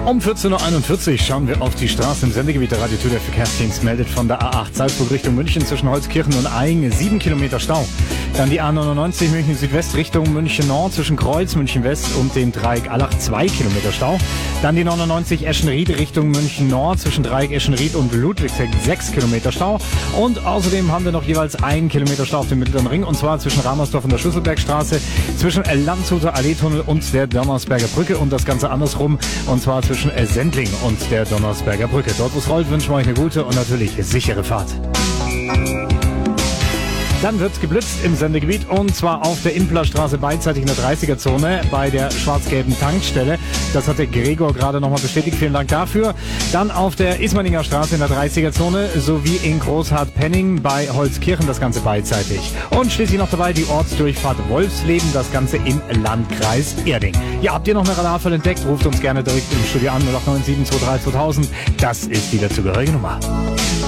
Um 14.41 Uhr schauen wir auf die Straße im Sendegebiet der Radio Tour. Der Verkehrsdienst meldet von der A8 Salzburg Richtung München zwischen Holzkirchen und Aing 7 Kilometer Stau. Dann die A99 München Südwest Richtung München Nord zwischen Kreuz, München West und dem Dreieck Allach 2 Kilometer Stau. Dann die 99 Eschenried Richtung München Nord zwischen Dreieck Eschenried und Ludwigsheck 6 Kilometer Stau. Und außerdem haben wir noch jeweils 1 Kilometer Stau auf dem Mittleren Ring, und zwar zwischen Ramersdorf und der Schlüsselbergstraße, zwischen Landshuter Alleetunnel und der Donnersberger Brücke, und das Ganze andersrum, und zwar zwischen Sendling und der Donnersberger Brücke. Dort, wo es rollt, wünschen wir euch eine gute und natürlich sichere Fahrt. Dann wird geblitzt im Sendegebiet, und zwar auf der Implerstraße beidseitig in der 30er-Zone bei der schwarz-gelben Tankstelle. Das hat der Gregor gerade nochmal bestätigt. Vielen Dank dafür. Dann auf der Ismaninger Straße in der 30er-Zone sowie in Großhardt-Penning bei Holzkirchen, das Ganze beidseitig. Und schließlich noch dabei die Ortsdurchfahrt Wolfsleben, das Ganze im Landkreis Erding. Ja, habt ihr noch eine Radarfall entdeckt? Ruft uns gerne direkt im Studio an, 0897 23 2000. Das ist die dazugehörige Nummer.